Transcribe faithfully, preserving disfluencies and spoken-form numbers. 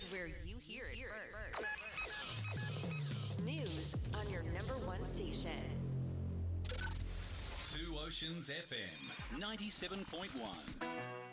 is where you hear it first. News on your number one station. Two Oceans F M, ninety-seven point one.